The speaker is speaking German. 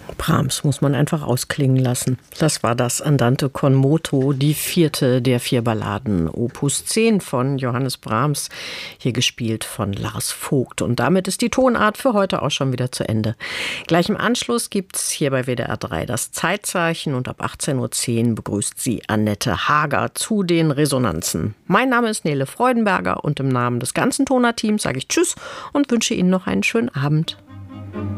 Brahms muss man einfach ausklingen lassen. Das war das Andante con moto, die 4. der 4 Balladen, Opus 10 von Johannes Brahms, hier gespielt von Lars Vogt. Und damit ist die Tonart für heute auch schon wieder zu Ende. Gleich im Anschluss gibt's hier bei WDR 3 das Zeitzeichen und ab 18:10 Uhr begrüßt sie Annette Hager zu den Resonanzen. Mein Name ist Nele Freudenberger und im Namen des ganzen Toner-Teams sage ich Tschüss und wünsche Ihnen noch einen schönen Abend.